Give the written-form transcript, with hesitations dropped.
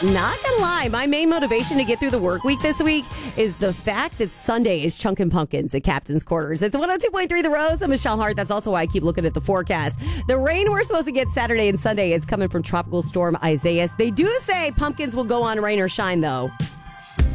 Not gonna lie, my main motivation to get through the work week this week is the fact that Sunday is Chunkin' Pumpkins at Captain's Quarters. It's 102.3 The Rose. I'm Michelle Hart. That's also why I keep looking at the forecast. The rain we're supposed to get Saturday and Sunday is coming from Tropical Storm Isaias. They do say pumpkins will go on rain or shine, though.